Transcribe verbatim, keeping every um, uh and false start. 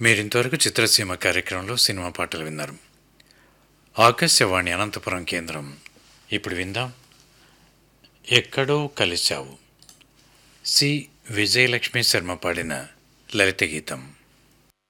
మీరింతవరకు చిత్రసీమ కార్యక్రమంలో సినిమా పాటలు విన్నారు. ఆకాశవాణి అనంతపురం కేంద్రం. ఇప్పుడు విందాం ఎక్కడో కలిశావు, సి విజయలక్ష్మి శర్మ పాడిన లలిత గీతం.